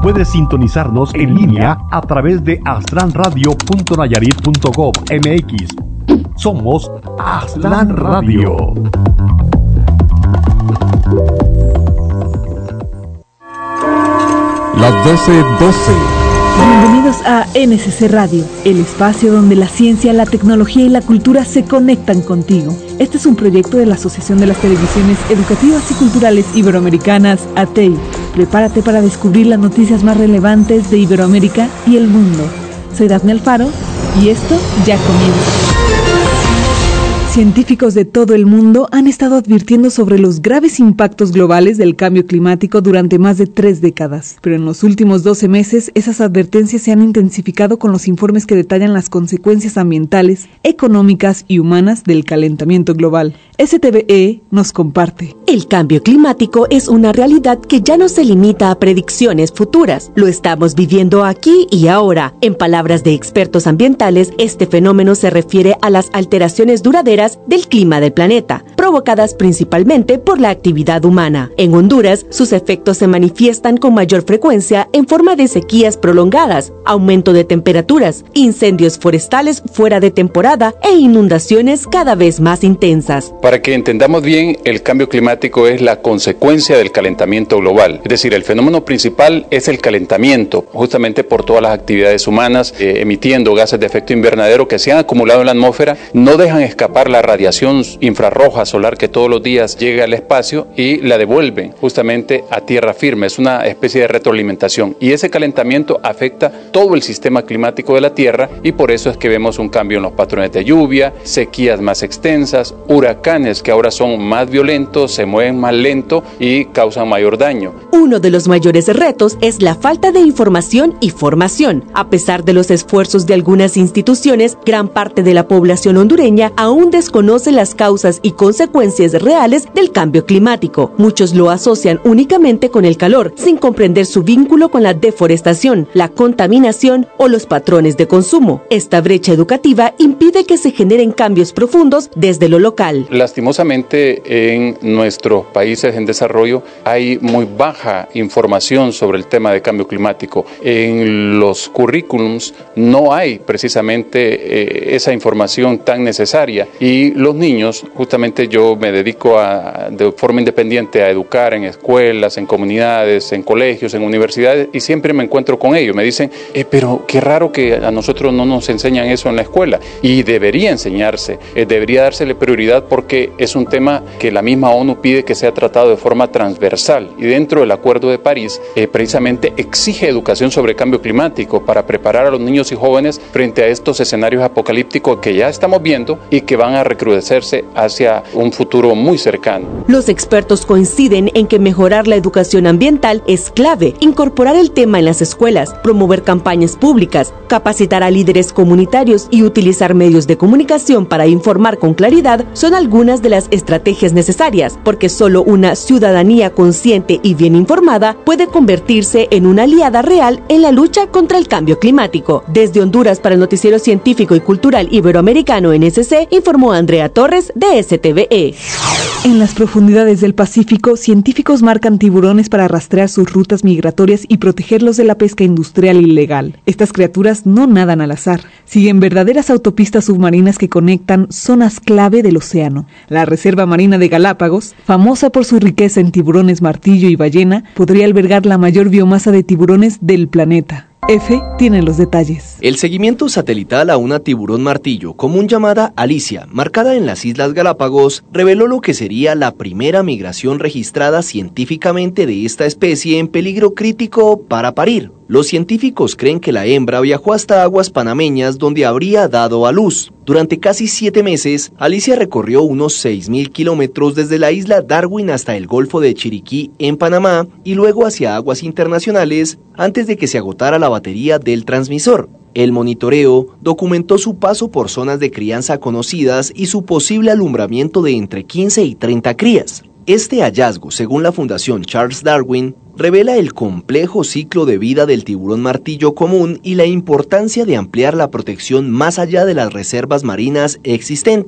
Puedes sintonizarnos en línea a través de aztlanradio.nayarit.gov.mx. Somos Aztlán Radio. Las 12:12. Bienvenidos a NSC Radio, el espacio donde la ciencia, la tecnología y la cultura se conectan contigo. Este es un proyecto de la Asociación de las Televisiones Educativas y Culturales Iberoamericanas, ATEI. Prepárate para descubrir las noticias más relevantes de Iberoamérica y el mundo. Soy Dafne Alfaro y esto ya comienza. Científicos de todo el mundo han estado advirtiendo sobre los graves impactos globales del cambio climático durante más de 3 décadas. Pero en los últimos 12 meses, esas advertencias se han intensificado con los informes que detallan las consecuencias ambientales, económicas y humanas del calentamiento global. STVE nos comparte. El cambio climático es una realidad que ya no se limita a predicciones futuras. Lo estamos viviendo aquí y ahora. En palabras de expertos ambientales, este fenómeno se refiere a las alteraciones duraderas del clima del planeta, provocadas principalmente por la actividad humana. En Honduras, sus efectos se manifiestan con mayor frecuencia en forma de sequías prolongadas, aumento de temperaturas, incendios forestales fuera de temporada e inundaciones cada vez más intensas. Para que entendamos bien, el cambio climático es la consecuencia del calentamiento global. Es decir, el fenómeno principal es el calentamiento, justamente por todas las actividades humanas, emitiendo gases de efecto invernadero que se han acumulado en la atmósfera, no dejan escapar la radiación infrarroja solar que todos los días llega al espacio y la devuelven justamente a tierra firme. Es una especie de retroalimentación y ese calentamiento afecta todo el sistema climático de la Tierra y por eso es que vemos un cambio en los patrones de lluvia, sequías más extensas, huracanes que ahora son más violentos, se mueven más lento y causan mayor daño. Uno de los mayores retos es la falta de información y formación. A pesar de los esfuerzos de algunas instituciones, gran parte de la población hondureña aún desconoce las causas y consecuencias reales del cambio climático. Muchos lo asocian únicamente con el calor, sin comprender su vínculo con la deforestación, la contaminación o los patrones de consumo. Esta brecha educativa impide que se generen cambios profundos desde lo local. Lastimosamente, en nuestros países en desarrollo hay muy baja información sobre el tema de cambio climático. En los currículums no hay precisamente esa información tan necesaria y los niños, justamente yo me dedico de forma independiente a educar en escuelas, en comunidades, en colegios, en universidades y siempre me encuentro con ellos. Me dicen, pero qué raro que a nosotros no nos enseñan eso en la escuela y debería enseñarse, debería dársele prioridad porque es un tema que la misma ONU pide que sea tratado de forma transversal y dentro del Acuerdo de París precisamente exige educación sobre cambio climático para preparar a los niños y jóvenes frente a estos escenarios apocalípticos que ya estamos viendo y que van a recrudecerse hacia un futuro muy cercano. Los expertos coinciden en que mejorar la educación ambiental es clave, incorporar el tema en las escuelas, promover campañas públicas, capacitar a líderes comunitarios y utilizar medios de comunicación para informar con claridad son algunas de las estrategias necesarias, porque solo una ciudadanía consciente y bien informada puede convertirse en una aliada real en la lucha contra el cambio climático. Desde Honduras para el Noticiero Científico y Cultural Iberoamericano NSC, informó Andrea Torres de STVE. En las profundidades del Pacífico, científicos marcan tiburones para rastrear sus rutas migratorias y protegerlos de la pesca industrial ilegal. Estas criaturas no nadan al azar, siguen verdaderas autopistas submarinas que conectan zonas clave del océano. La Reserva Marina de Galápagos, famosa por su riqueza en tiburones martillo y ballena, podría albergar la mayor biomasa de tiburones del planeta. F tiene los detalles. El seguimiento satelital a una tiburón martillo, común llamada Alicia, marcada en las Islas Galápagos, reveló lo que sería la primera migración registrada científicamente de esta especie en peligro crítico para parir. Los científicos creen que la hembra viajó hasta aguas panameñas donde habría dado a luz. Durante casi 7 meses, Alicia recorrió unos 6.000 kilómetros desde la isla Darwin hasta el Golfo de Chiriquí en Panamá y luego hacia aguas internacionales antes de que se agotara la batería del transmisor. El monitoreo documentó su paso por zonas de crianza conocidas y su posible alumbramiento de entre 15 y 30 crías. Este hallazgo, según la Fundación Charles Darwin, revela el complejo ciclo de vida del tiburón martillo común y la importancia de ampliar la protección más allá de las reservas marinas existentes.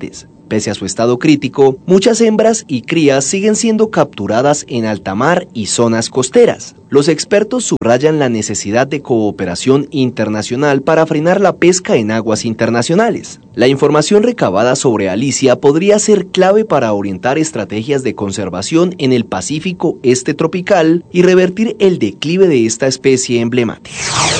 Pese a su estado crítico, muchas hembras y crías siguen siendo capturadas en alta mar y zonas costeras. Los expertos subrayan la necesidad de cooperación internacional para frenar la pesca en aguas internacionales. La información recabada sobre Alicia podría ser clave para orientar estrategias de conservación en el Pacífico este tropical y revertir el declive de esta especie emblemática.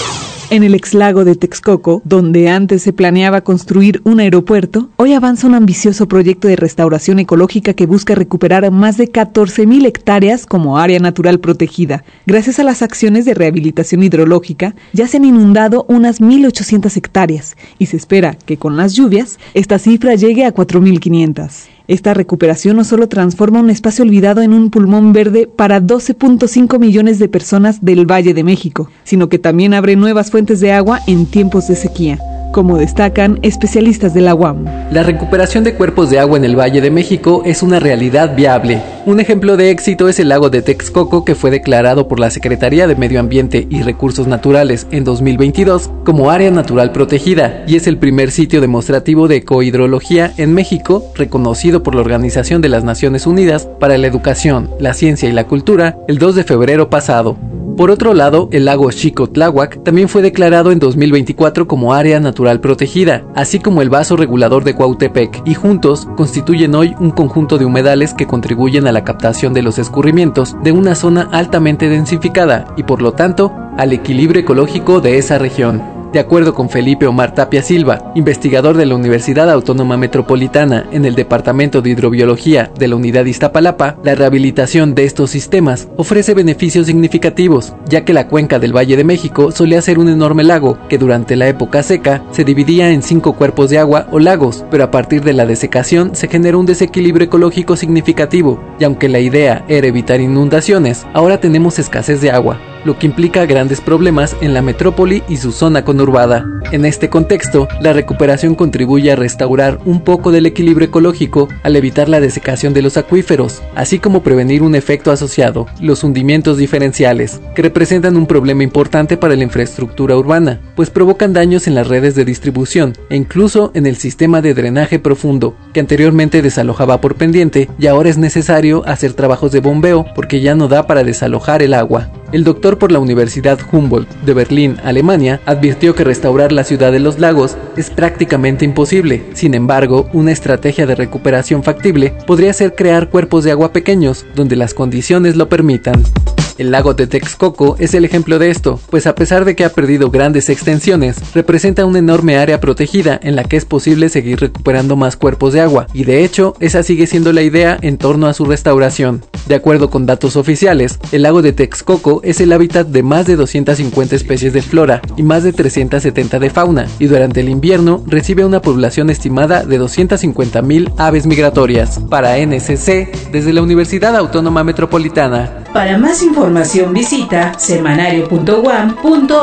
En el exlago de Texcoco, donde antes se planeaba construir un aeropuerto, hoy avanza un ambicioso proyecto de restauración ecológica que busca recuperar más de 14,000 hectáreas como área natural protegida. Gracias a las acciones de rehabilitación hidrológica, ya se han inundado unas 1,800 hectáreas y se espera que con las lluvias, esta cifra llegue a 4,500. Esta recuperación no solo transforma un espacio olvidado en un pulmón verde para 12,5 millones de personas del Valle de México, sino que también abre nuevas fuentes de agua en tiempos de sequía, como destacan especialistas de la UAM. La recuperación de cuerpos de agua en el Valle de México es una realidad viable. Un ejemplo de éxito es el lago de Texcoco, que fue declarado por la Secretaría de Medio Ambiente y Recursos Naturales en 2022 como área natural protegida y es el primer sitio demostrativo de ecohidrología en México reconocido por la Organización de las Naciones Unidas para la Educación, la Ciencia y la Cultura el 2 de febrero pasado. Por otro lado, el lago Xico-Tláhuac también fue declarado en 2024 como área natural protegida, así como el vaso regulador de Cuautepec, y juntos constituyen hoy un conjunto de humedales que contribuyen a la captación de los escurrimientos de una zona altamente densificada y por lo tanto al equilibrio ecológico de esa región. De acuerdo con Felipe Omar Tapia Silva, investigador de la Universidad Autónoma Metropolitana en el Departamento de Hidrobiología de la Unidad Iztapalapa, la rehabilitación de estos sistemas ofrece beneficios significativos, ya que la cuenca del Valle de México solía ser un enorme lago que durante la época seca se dividía en 5 cuerpos de agua o lagos, pero a partir de la desecación se generó un desequilibrio ecológico significativo, y aunque la idea era evitar inundaciones, ahora tenemos escasez de agua, lo que implica grandes problemas en la metrópoli y su zona conurbada. En este contexto, la recuperación contribuye a restaurar un poco del equilibrio ecológico al evitar la desecación de los acuíferos, así como prevenir un efecto asociado, los hundimientos diferenciales, que representan un problema importante para la infraestructura urbana, pues provocan daños en las redes de distribución e incluso en el sistema de drenaje profundo, que anteriormente desalojaba por pendiente y ahora es necesario hacer trabajos de bombeo porque ya no da para desalojar el agua. El doctor por la Universidad Humboldt de Berlín, Alemania, advirtió que restaurar la ciudad de los lagos es prácticamente imposible. Sin embargo, una estrategia de recuperación factible podría ser crear cuerpos de agua pequeños donde las condiciones lo permitan. El lago de Texcoco es el ejemplo de esto, pues a pesar de que ha perdido grandes extensiones, representa una enorme área protegida en la que es posible seguir recuperando más cuerpos de agua, y de hecho, esa sigue siendo la idea en torno a su restauración. De acuerdo con datos oficiales, el lago de Texcoco es el hábitat de más de 250 especies de flora y más de 370 de fauna, y durante el invierno recibe una población estimada de 250,000 aves migratorias. Para NSC, desde la Universidad Autónoma Metropolitana. Para más información visita semanario.uam.mx.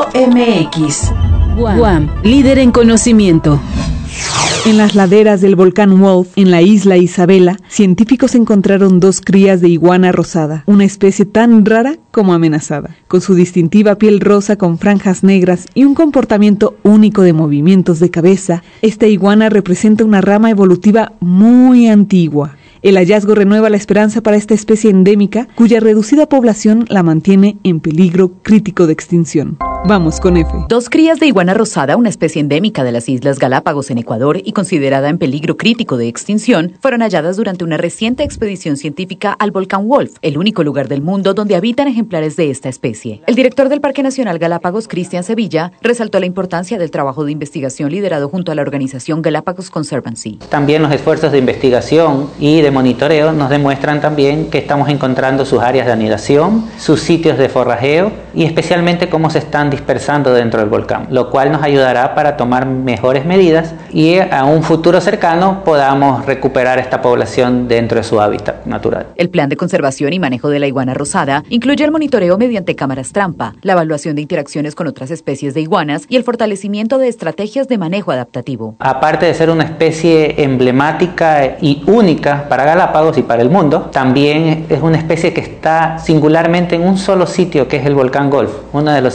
UAM, líder en conocimiento. En las laderas del volcán Wolf, en la isla Isabela, científicos encontraron 2 crías de iguana rosada, una especie tan rara como amenazada. Con su distintiva piel rosa con franjas negras y un comportamiento único de movimientos de cabeza, esta iguana representa una rama evolutiva muy antigua. El hallazgo renueva la esperanza para esta especie endémica, cuya reducida población la mantiene en peligro crítico de extinción. Vamos con F. 2 crías de iguana rosada, una especie endémica de las Islas Galápagos en Ecuador y considerada en peligro crítico de extinción, fueron halladas durante una reciente expedición científica al volcán Wolf, el único lugar del mundo donde habitan ejemplares de esta especie. El director del Parque Nacional Galápagos, Cristian Sevilla, resaltó la importancia del trabajo de investigación liderado junto a la organización Galápagos Conservancy. También los esfuerzos de investigación y de monitoreo nos demuestran también que estamos encontrando sus áreas de anidación, sus sitios de forrajeo y especialmente cómo se están dispersando dentro del volcán, lo cual nos ayudará para tomar mejores medidas y a un futuro cercano podamos recuperar esta población dentro de su hábitat natural. El plan de conservación y manejo de la iguana rosada incluye el monitoreo mediante cámaras trampa, la evaluación de interacciones con otras especies de iguanas y el fortalecimiento de estrategias de manejo adaptativo. Aparte de ser una especie emblemática y única para Galápagos y para el mundo, también es una especie que está singularmente en un solo sitio, que es el volcán Wolf, uno de los sitios más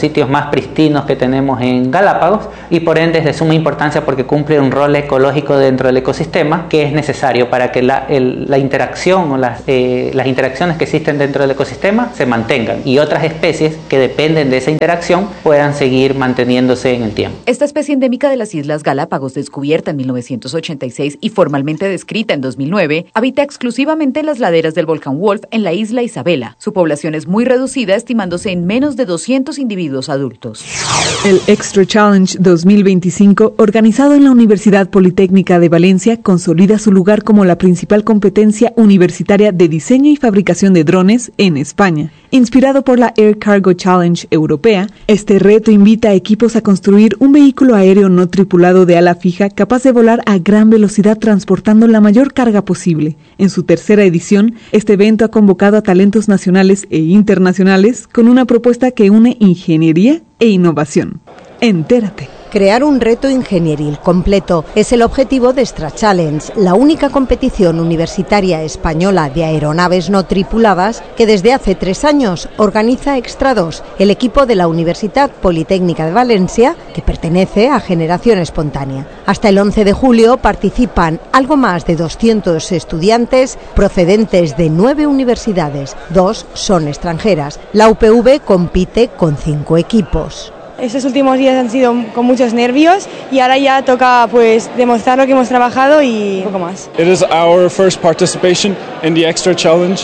pristinos que tenemos en Galápagos y por ende es de suma importancia porque cumple un rol ecológico dentro del ecosistema que es necesario para que la interacción o las interacciones que existen dentro del ecosistema se mantengan y otras especies que dependen de esa interacción puedan seguir manteniéndose en el tiempo. Esta especie endémica de las Islas Galápagos, descubierta en 1986 y formalmente descrita en 2009, habita exclusivamente en las laderas del volcán Wolf en la isla Isabela. Su población es muy reducida, estimándose en menos de 200 individuos adultos. El Extra Challenge 2025, organizado en la Universidad Politécnica de Valencia, consolida su lugar como la principal competencia universitaria de diseño y fabricación de drones en España. Inspirado por la Air Cargo Challenge europea, este reto invita a equipos a construir un vehículo aéreo no tripulado de ala fija capaz de volar a gran velocidad transportando la mayor carga posible. En su tercera edición, este evento ha convocado a talentos nacionales e internacionales con una propuesta que une ingeniería e innovación. Entérate. Crear un reto ingenieril completo es el objetivo de Extra Challenge, la única competición universitaria española de aeronaves no tripuladas que desde hace 3 años organiza Extra 2, el equipo de la Universidad Politécnica de Valencia, que pertenece a Generación Espontánea. Hasta el 11 de julio participan algo más de 200 estudiantes procedentes de 9 universidades, 2 son extranjeras. La UPV compite con 5 equipos. Estos últimos días han sido con muchos nervios y ahora ya toca pues demostrar lo que hemos trabajado y un poco más. It is our first participation in the Extra Challenge.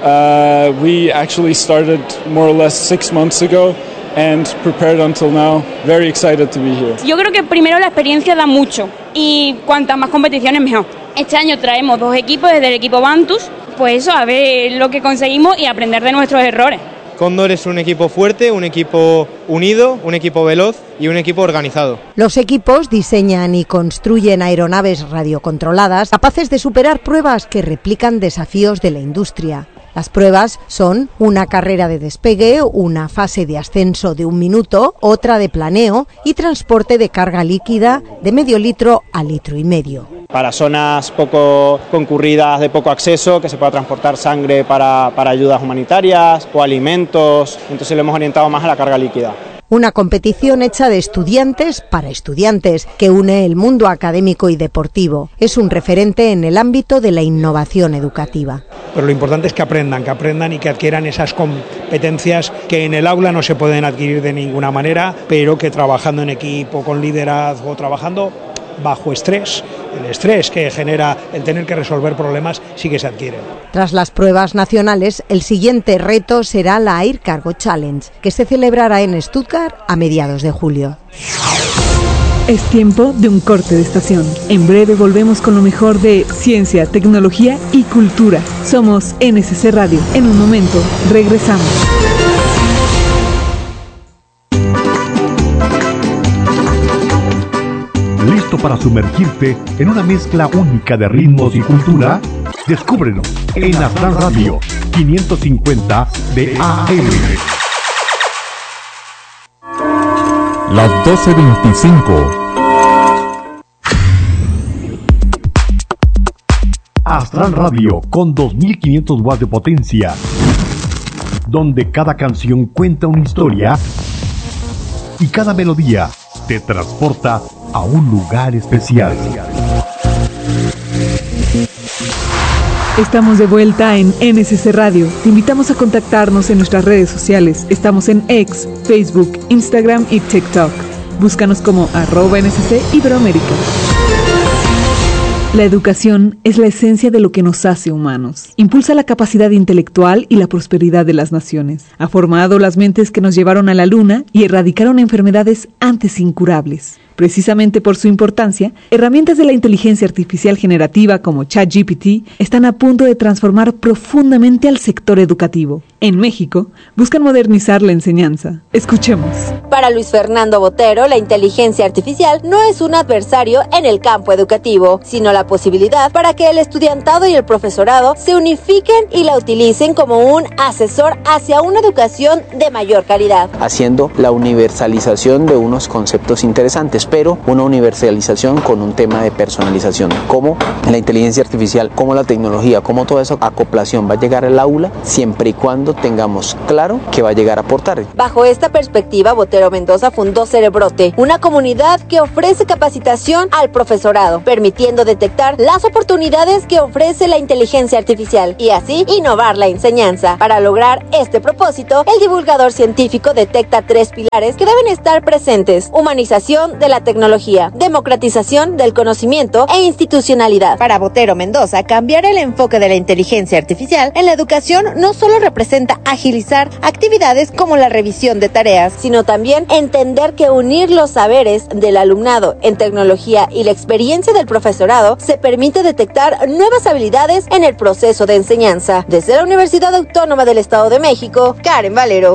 We actually started more or less 6 months ago and prepared until now. Very excited to be here. Yo creo que primero la experiencia da mucho y cuantas más competiciones mejor. Este año traemos 2 equipos desde el equipo Bantus, pues eso, a ver lo que conseguimos y aprender de nuestros errores. Cóndor es un equipo fuerte, un equipo unido, un equipo veloz y un equipo organizado. Los equipos diseñan y construyen aeronaves radiocontroladas capaces de superar pruebas que replican desafíos de la industria. Las pruebas son una carrera de despegue, una fase de ascenso de 1 minuto, otra de planeo y transporte de carga líquida de medio litro a 1,5 litros. Para zonas poco concurridas, de poco acceso, que se pueda transportar sangre para ayudas humanitarias o alimentos, entonces lo hemos orientado más a la carga líquida. Una competición hecha de estudiantes para estudiantes que une el mundo académico y deportivo. Es un referente en el ámbito de la innovación educativa. Pero lo importante es que aprendan y que adquieran esas competencias que en el aula no se pueden adquirir de ninguna manera, pero que trabajando en equipo, con liderazgo, trabajando bajo estrés, el estrés que genera el tener que resolver problemas sí que se adquiere. Tras las pruebas nacionales, el siguiente reto será la Air Cargo Challenge, que se celebrará en Stuttgart a mediados de julio. Es tiempo de un corte de estación. En breve volvemos con lo mejor de ciencia, tecnología y cultura. Somos NSC Radio. En un momento, regresamos. ¿Listo para sumergirte en una mezcla única de ritmos y cultura? Descúbrenos en Aztlán Radio 550 de AM. Las 12:25. Aztlán Radio con 2500 watts de potencia, donde cada canción cuenta una historia y cada melodía te transporta a un lugar especial. Estamos de vuelta en NSC Radio. Te invitamos a contactarnos en nuestras redes sociales. Estamos en X, Facebook, Instagram y TikTok. Búscanos como @NSC Iberoamérica. La educación es la esencia de lo que nos hace humanos. Impulsa la capacidad intelectual y la prosperidad de las naciones. Ha formado las mentes que nos llevaron a la luna y erradicaron enfermedades antes incurables. Precisamente por su importancia, herramientas de la inteligencia artificial generativa como ChatGPT están a punto de transformar profundamente al sector educativo. En México, buscan modernizar la enseñanza. Escuchemos. Para Luis Fernando Botero, la inteligencia artificial no es un adversario en el campo educativo, sino la la posibilidad para que el estudiantado y el profesorado se unifiquen y la utilicen como un asesor hacia una educación de mayor calidad. Haciendo la universalización de unos conceptos interesantes, pero una universalización con un tema de personalización, como la inteligencia artificial, como la tecnología, como toda esa acoplación va a llegar al aula, siempre y cuando tengamos claro que va a llegar a aportar. Bajo esta perspectiva, Botero Mendoza fundó Cerebrote, una comunidad que ofrece capacitación al profesorado, permitiendo detectar las oportunidades que ofrece la inteligencia artificial y así innovar la enseñanza. Para lograr este propósito, el divulgador científico detecta 3 pilares que deben estar presentes: humanización de la tecnología, democratización del conocimiento e institucionalidad. Para Botero Mendoza, cambiar el enfoque de la inteligencia artificial en la educación no solo representa agilizar actividades como la revisión de tareas, sino también entender que unir los saberes del alumnado en tecnología y la experiencia del profesorado se permite detectar nuevas habilidades en el proceso de enseñanza. Desde la Universidad Autónoma del Estado de México, Karen Valero.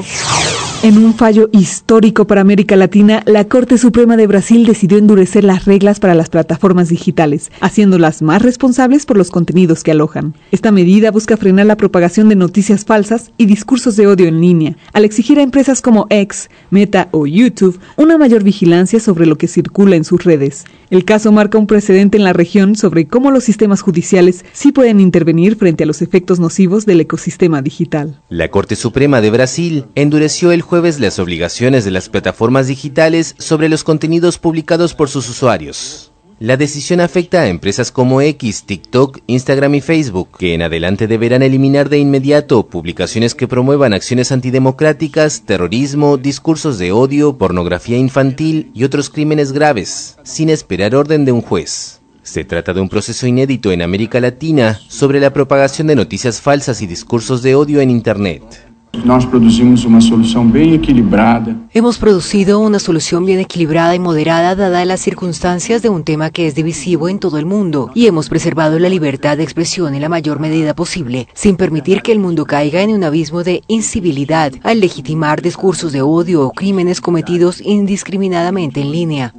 En un fallo histórico para América Latina, la Corte Suprema de Brasil decidió endurecer las reglas para las plataformas digitales, haciéndolas más responsables por los contenidos que alojan. Esta medida busca frenar la propagación de noticias falsas y discursos de odio en línea, al exigir a empresas como X, Meta o YouTube una mayor vigilancia sobre lo que circula en sus redes. El caso marca un precedente en la región sobre cómo los sistemas judiciales sí pueden intervenir frente a los efectos nocivos del ecosistema digital. La Corte Suprema de Brasil endureció el jueves las obligaciones de las plataformas digitales sobre los contenidos publicados por sus usuarios. La decisión afecta a empresas como X, TikTok, Instagram y Facebook, que en adelante deberán eliminar de inmediato publicaciones que promuevan acciones antidemocráticas, terrorismo, discursos de odio, pornografía infantil y otros crímenes graves, sin esperar orden de un juez. Se trata de un proceso inédito en América Latina sobre la propagación de noticias falsas y discursos de odio en Internet. Hemos producido una solución bien equilibrada y moderada dadas las circunstancias de un tema que es divisivo en todo el mundo, y hemos preservado la libertad de expresión en la mayor medida posible, sin permitir que el mundo caiga en un abismo de incivilidad al legitimar discursos de odio o crímenes cometidos indiscriminadamente en línea.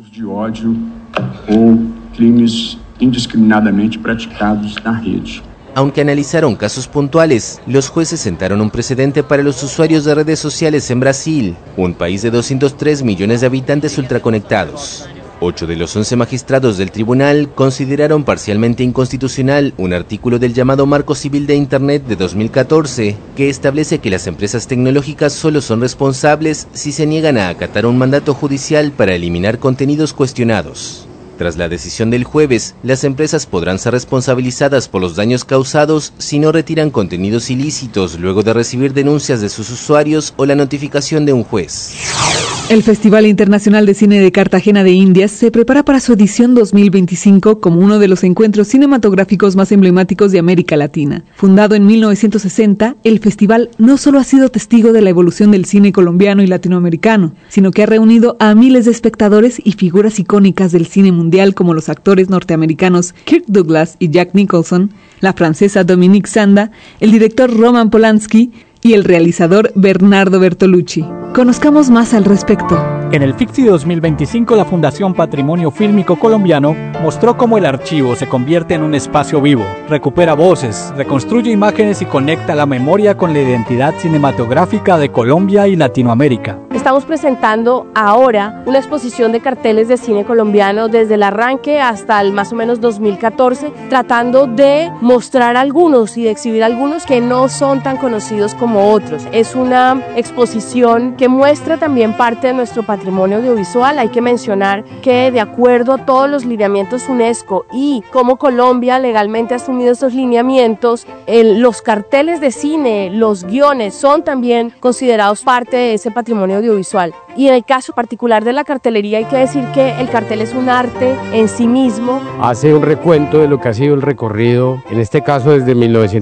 Aunque analizaron casos puntuales, los jueces sentaron un precedente para los usuarios de redes sociales en Brasil, un país de 203 millones de habitantes ultraconectados. 8 de los 11 magistrados del tribunal consideraron parcialmente inconstitucional un artículo del llamado Marco Civil de Internet de 2014, que establece que las empresas tecnológicas solo son responsables si se niegan a acatar un mandato judicial para eliminar contenidos cuestionados. Tras la decisión del jueves, las empresas podrán ser responsabilizadas por los daños causados si no retiran contenidos ilícitos luego de recibir denuncias de sus usuarios o la notificación de un juez. El Festival Internacional de Cine de Cartagena de Indias se prepara para su edición 2025 como uno de los encuentros cinematográficos más emblemáticos de América Latina. Fundado en 1960, el festival no solo ha sido testigo de la evolución del cine colombiano y latinoamericano, sino que ha reunido a miles de espectadores y figuras icónicas del cine mundial como los actores norteamericanos Kirk Douglas y Jack Nicholson, la francesa Dominique Sanda, el director Roman Polanski y el realizador Bernardo Bertolucci. Conozcamos más al respecto. En el FICSI 2025, la Fundación Patrimonio Fílmico Colombiano mostró cómo el archivo se convierte en un espacio vivo, recupera voces, reconstruye imágenes y conecta la memoria con la identidad cinematográfica de Colombia y Latinoamérica. Estamos presentando ahora una exposición de carteles de cine colombiano desde el arranque hasta el más o menos 2014, tratando de mostrar algunos y de exhibir algunos que no son tan conocidos como otros. Es una exposición que muestra también parte de nuestro patrimonio audiovisual. Hay que mencionar que de acuerdo a todos los lineamientos UNESCO y como Colombia legalmente ha asumido estos lineamientos, los carteles de cine, los guiones son también considerados parte de ese patrimonio audiovisual. Y en el caso particular de la cartelería hay que decir que el cartel es un arte en sí mismo. Hace un recuento de lo que ha sido el recorrido, en este caso desde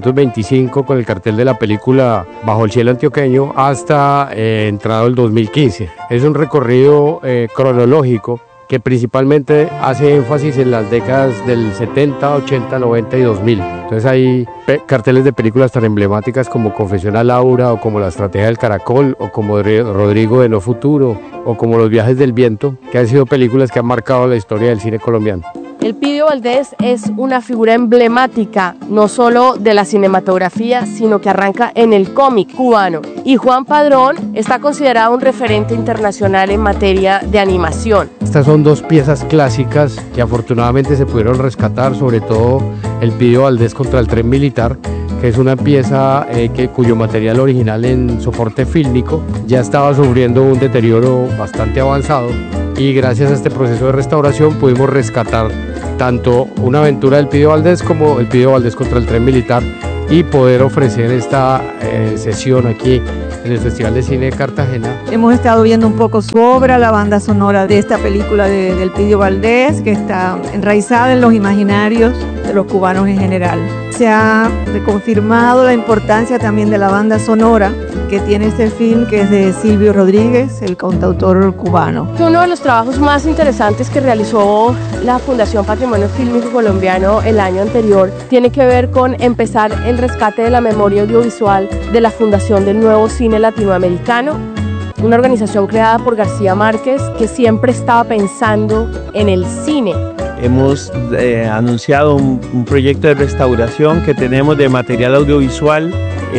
1925 con el cartel de la película Bajo el cielo antioqueño hasta entrado el 2015. Es un recorrido cronológico que principalmente hace énfasis en las décadas del 70, 80, 90 y 2000. Entonces hay carteles de películas tan emblemáticas como Confesión a Laura, o como La Estrategia del Caracol, o como Rodrigo de No Futuro, o como Los Viajes del Viento, que han sido películas que han marcado la historia del cine colombiano. Elpidio Valdés es una figura emblemática, no solo de la cinematografía, sino que arranca en el cómic cubano. Y Juan Padrón está considerado un referente internacional en materia de animación. Estas son dos piezas clásicas que afortunadamente se pudieron rescatar, sobre todo Elpidio Valdés contra el tren militar, que es una pieza cuyo material original en soporte fílmico ya estaba sufriendo un deterioro bastante avanzado, y gracias a este proceso de restauración pudimos rescatar tanto una aventura del Elpidio Valdés como Elpidio Valdés contra el tren militar y poder ofrecer esta sesión aquí en el Festival de Cine de Cartagena. Hemos estado viendo un poco su obra, la banda sonora de esta película de Elpidio Valdés, que está enraizada en los imaginarios de los cubanos en general. Se ha reconfirmado la importancia también de la banda sonora que tiene este film, que es de Silvio Rodríguez, el cantautor cubano. Uno de los trabajos más interesantes que realizó la Fundación Patrimonio Fílmico Colombiano el año anterior tiene que ver con empezar el rescate de la memoria audiovisual de la Fundación del Nuevo Cine Latinoamericano, una organización creada por García Márquez que siempre estaba pensando en el cine. Hemos anunciado un proyecto de restauración que tenemos de material audiovisual,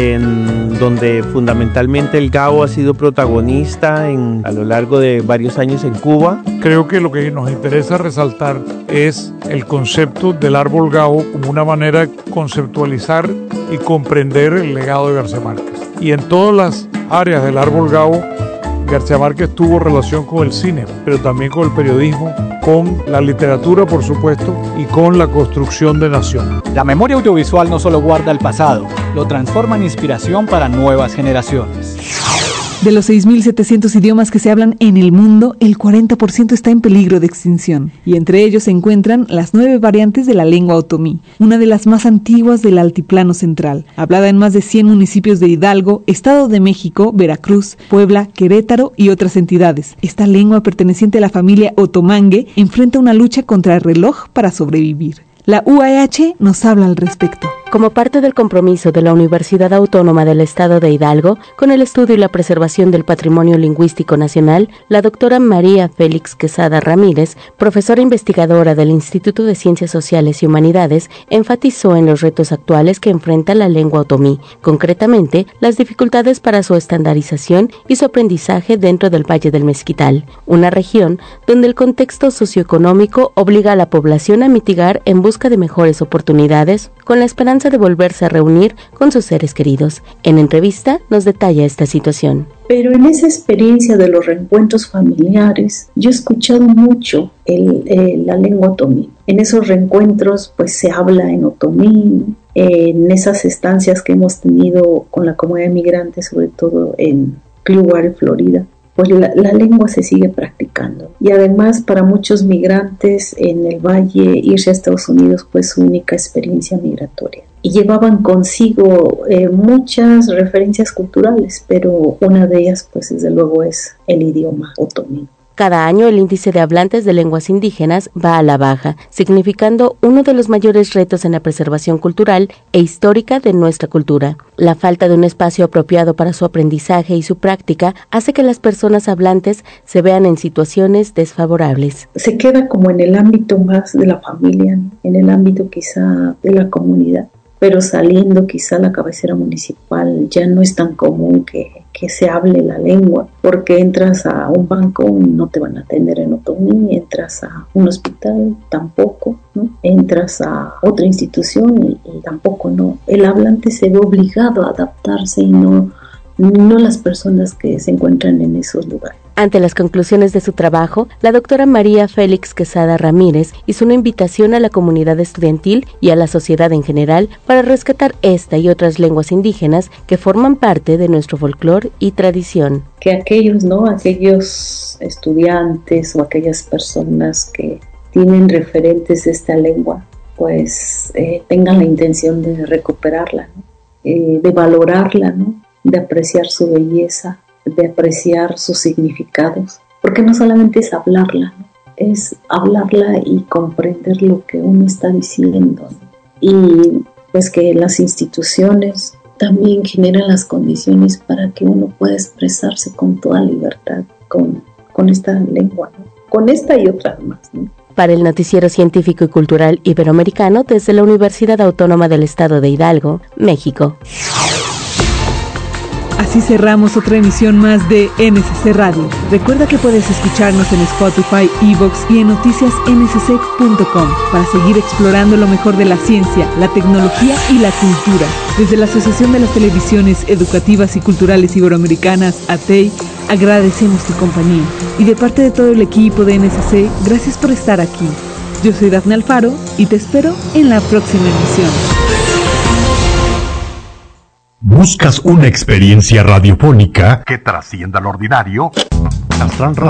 en donde fundamentalmente el Gao ha sido protagonista a lo largo de varios años en Cuba. Creo que lo que nos interesa resaltar es el concepto del árbol Gao como una manera de conceptualizar y comprender el legado de García Márquez. Y en todas las áreas del árbol Gao, García Márquez tuvo relación con el cine, pero también con el periodismo, con la literatura, por supuesto, y con la construcción de nación. La memoria audiovisual no solo guarda el pasado, lo transforma en inspiración para nuevas generaciones. De los 6.700 idiomas que se hablan en el mundo, el 40% está en peligro de extinción, y entre ellos se encuentran las 9 variantes de la lengua otomí, una de las más antiguas del Altiplano Central, hablada en más de 100 municipios de Hidalgo, Estado de México, Veracruz, Puebla, Querétaro y otras entidades. Esta lengua, perteneciente a la familia otomangue, enfrenta una lucha contra el reloj para sobrevivir. La UAH nos habla al respecto. Como parte del compromiso de la Universidad Autónoma del Estado de Hidalgo con el estudio y la preservación del patrimonio lingüístico nacional, la doctora María Félix Quesada Ramírez, profesora investigadora del Instituto de Ciencias Sociales y Humanidades, enfatizó en los retos actuales que enfrenta la lengua otomí, concretamente las dificultades para su estandarización y su aprendizaje dentro del Valle del Mezquital, una región donde el contexto socioeconómico obliga a la población a mitigar en busca de mejores oportunidades, con la esperanza de volverse a reunir con sus seres queridos. En entrevista nos detalla esta situación. Pero en esa experiencia de los reencuentros familiares, yo he escuchado mucho la lengua otomí. En esos reencuentros pues se habla en otomí, en esas estancias que hemos tenido con la comunidad migrante, sobre todo en Clearwater, Florida, pues la lengua se sigue practicando. Y además para muchos migrantes en el valle, irse a Estados Unidos fue su única experiencia migratoria. Y llevaban consigo muchas referencias culturales, pero una de ellas pues desde luego es el idioma otomí. Cada año el índice de hablantes de lenguas indígenas va a la baja, significando uno de los mayores retos en la preservación cultural e histórica de nuestra cultura. La falta de un espacio apropiado para su aprendizaje y su práctica hace que las personas hablantes se vean en situaciones desfavorables. Se queda como en el ámbito más de la familia, en el ámbito quizá de la comunidad, pero saliendo quizá a la cabecera municipal ya no es tan común que se hable la lengua, porque entras a un banco y no te van a atender en otomí, entras a un hospital tampoco, ¿no? Entras a otra institución y tampoco, no. El hablante se ve obligado a adaptarse y no las personas que se encuentran en esos lugares. Ante las conclusiones de su trabajo, la doctora María Félix Quesada Ramírez hizo una invitación a la comunidad estudiantil y a la sociedad en general para rescatar esta y otras lenguas indígenas que forman parte de nuestro folclore y tradición. Que aquellos estudiantes o aquellas personas que tienen referentes de esta lengua, pues tengan la intención de recuperarla, ¿no? De valorarla, ¿no? De apreciar su belleza, de apreciar sus significados, porque no solamente es hablarla, ¿no? Es hablarla y comprender lo que uno está diciendo, ¿no? Y pues que las instituciones también generan las condiciones para que uno pueda expresarse con toda libertad con esta lengua, ¿no? Con esta y otras más, ¿no? Para el Noticiero Científico y Cultural Iberoamericano desde la Universidad Autónoma del Estado de Hidalgo, México. Así cerramos otra emisión más de NSC Radio. Recuerda que puedes escucharnos en Spotify, iVoox y en noticiasnsc.com para seguir explorando lo mejor de la ciencia, la tecnología y la cultura. Desde la Asociación de las Televisiones Educativas y Culturales Iberoamericanas, ATEI, agradecemos tu compañía. Y de parte de todo el equipo de NSC, gracias por estar aquí. Yo soy Dafne Alfaro y te espero en la próxima emisión. ¿Buscas una experiencia radiofónica que trascienda lo ordinario? Astran